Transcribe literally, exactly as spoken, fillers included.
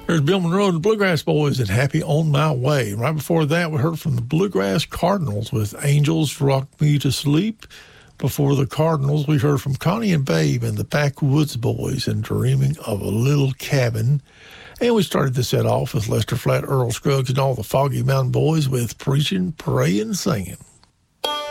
There's Bill Monroe and the Bluegrass Boys and Happy on My Way. Right before that, we heard from the Bluegrass Cardinals with Angels Rock Me to Sleep. Before the Cardinals, we heard from Connie and Babe and the Backwoods Boys and Dreaming of a Little Cabin. And we started the set off with Lester Flatt, Earl Scruggs, and all the Foggy Mountain Boys with Preaching, Praying, Singing.